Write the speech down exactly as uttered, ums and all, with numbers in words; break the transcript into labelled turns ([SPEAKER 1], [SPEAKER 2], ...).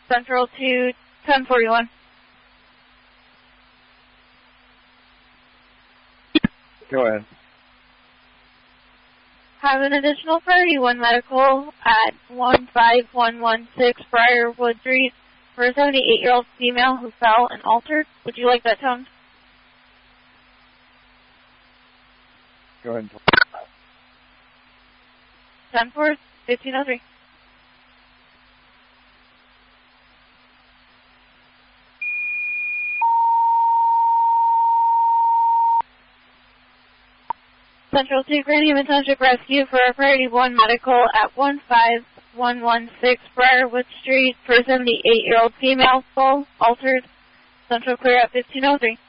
[SPEAKER 1] Central to ten forty-one.
[SPEAKER 2] Go ahead.
[SPEAKER 1] Have an additional priority one medical at one five one one six Briarwood Street for a seventy-eight-year-old female who fell and altered. Would you like that toned?
[SPEAKER 2] Go ahead.
[SPEAKER 1] ten four, fifteen oh three. Central to Grand Haven Township Rescue for a priority one medical at one five one one six Briarwood Street for a seventy-eight-year-old female, full, altered. Central clear at fifteen oh three.